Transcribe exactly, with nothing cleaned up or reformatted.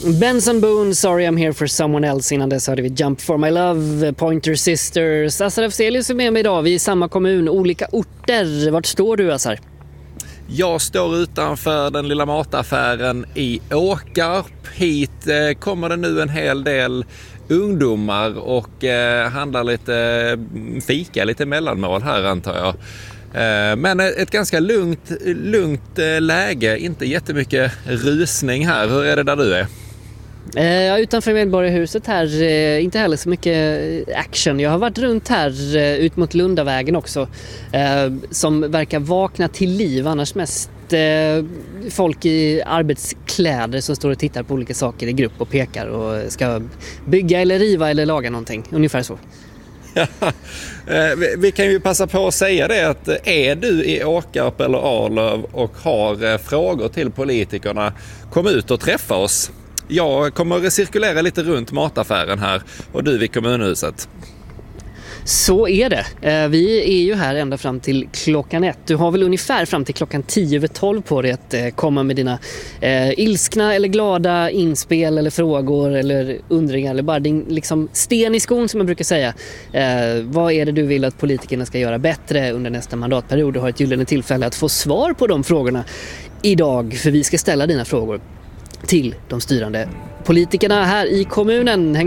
Benson Boone, Sorry I'm here for someone else. Innan dess hörde vi Jump for my love, Pointer Sisters. Assar Afzelius är med mig idag. Vi är i samma kommun, olika orter. Vart står du, Assar? Jag står utanför den lilla mataffären i Åkarp. Hit eh, kommer det nu en hel del ungdomar och eh, handlar lite fika, lite mellanmål här antar jag. Eh, men ett ganska lugnt, lugnt eh, läge, inte jättemycket rusning här. Hur är det där du är? Eh, utanför Medborgarhuset här, eh, inte heller så mycket action. Jag har varit runt här eh, ut mot Lundavägen också, eh, som verkar vakna till liv. Annars mest eh, folk i arbetskläder som står och tittar på olika saker i grupp och pekar och ska bygga eller riva eller laga någonting, ungefär så. Vi kan ju passa på att säga det att är du i Åkarp eller Arlöv och har frågor till politikerna, kom ut och träffa oss. Jag kommer att cirkulera lite runt mataffären här och du vid kommunhuset. Så är det. Vi är ju här ända fram till klockan ett. Du har väl ungefär fram till klockan tio över tolv på dig att komma med dina eh, ilskna eller glada inspel eller frågor eller undringar eller bara din liksom, sten i skon som man brukar säga. Eh, vad är det du vill att politikerna ska göra bättre under nästa mandatperiod? Du har ett gyllene tillfälle att få svar på de frågorna idag, för vi ska ställa dina frågor till de styrande politikerna här i kommunen. Häng